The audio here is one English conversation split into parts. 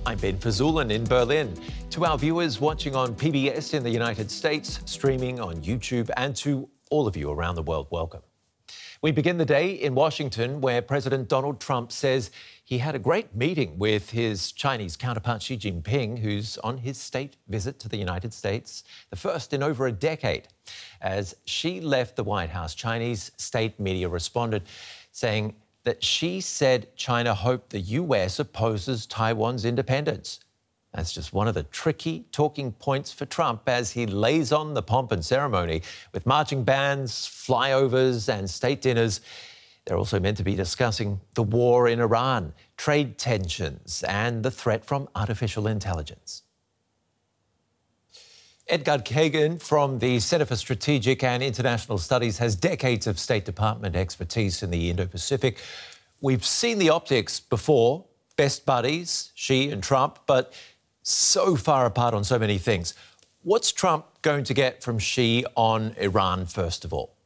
I'm Ben Fazulin in Berlin. To our viewers watching on PBS in the United States, streaming on YouTube, and to all of you around the world, welcome. We begin the day in Washington, where President Donald Trump says he had a great meeting with his Chinese counterpart Xi Jinping, who's on his state visit to the United States, the first in over a decade. As Xi left the White House, Chinese state media responded, saying that Xi said China hoped the US opposes Taiwan's independence. That's just one of the tricky talking points for Trump as he lays on the pomp and ceremony with marching bands, flyovers and state dinners. They're also meant to be discussing the war in Iran, trade tensions and the threat from artificial intelligence. Edgard Kagan from the Centre for Strategic and International Studies has decades of State Department expertise in the Indo-Pacific. We've seen the optics before, best buddies, Xi and Trump, but so far apart on so many things. What's Trump going to get from Xi on Iran, first of all?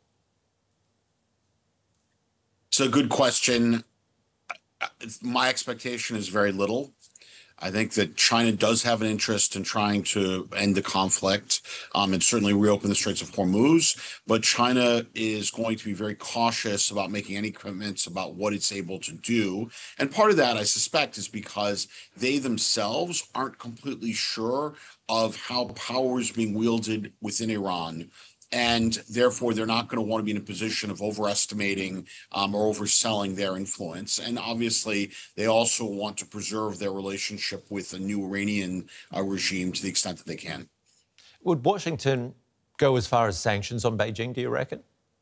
It's a good question. My expectation is very little. I think that China does have an interest in trying to end the conflict and certainly reopen the Straits of Hormuz. But China is going to be very cautious about making any commitments about what it's able to do. And part of that, I suspect, is because they themselves aren't completely sure of how power is being wielded within Iran. And therefore, they're not going to want to be in a position of overestimating or overselling their influence. And obviously, they also want to preserve their relationship with the new Iranian regime to the extent that they can. Would Washington go as far as sanctions on Beijing, do you reckon?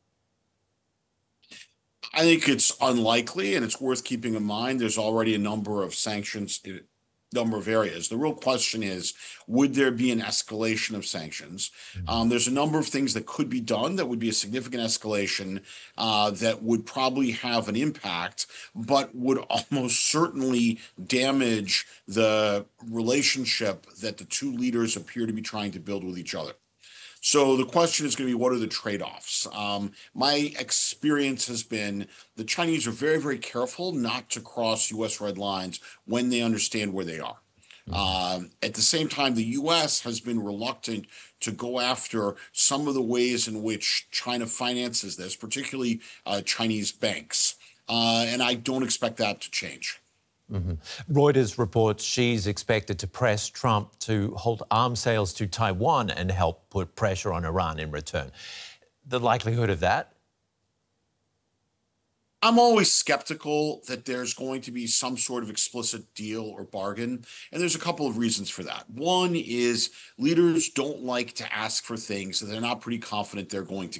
I think it's unlikely, and it's worth keeping in mind there's already a number of sanctions number of areas. The real question is, would there be an escalation of sanctions? There's a number of things that could be done that would be a significant escalation that would probably have an impact, but would almost certainly damage the relationship that the two leaders appear to be trying to build with each other. So the question is going to be, what are the trade-offs? My experience has been the Chinese are very, very careful not to cross U.S. red lines when they understand where they are. At the same time, the U.S. has been reluctant to go after some of the ways in which China finances this, particularly Chinese banks. And I don't expect that to change. Reuters reports Xi's expected to press Trump to halt arms sales to Taiwan and help put pressure on Iran in return. The likelihood of that? I'm always skeptical that there's going to be some sort of explicit deal or bargain, and there's a couple of reasons for that. One is leaders don't like to ask for things that they're not pretty confident they're going to